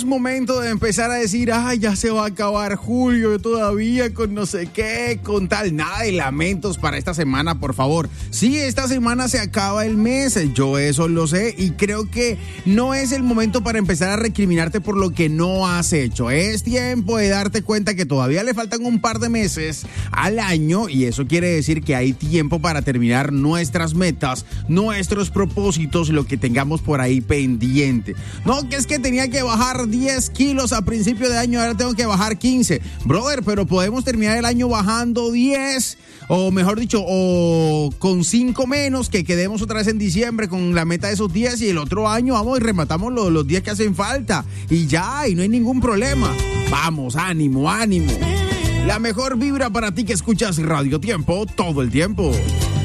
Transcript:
es momento de empezar a decir, ay, ya se va a acabar julio, todavía con no sé qué, con tal. Nada de lamentos para esta semana, por favor. Sí, esta semana se acaba el mes, yo eso lo sé, y creo que no es el momento para empezar a recriminarte por lo que no has hecho. Es tiempo de darte cuenta que todavía le faltan un par de meses al año, y eso quiere decir que hay tiempo para terminar nuestras metas, nuestros propósitos, lo que tengamos por ahí pendiente. No, que es que tenía que bajar 10 kilos a principio de año, ahora tengo que bajar 15. Brother, pero podemos terminar el año bajando 10, o mejor dicho, o con 5 menos, que quedemos otra vez en diciembre con la meta de esos 10, y el otro año vamos y rematamos los 10 que hacen falta, y ya, y no hay ningún problema. Vamos, ánimo, ánimo. La mejor vibra para ti que escuchas Radio Tiempo todo el tiempo.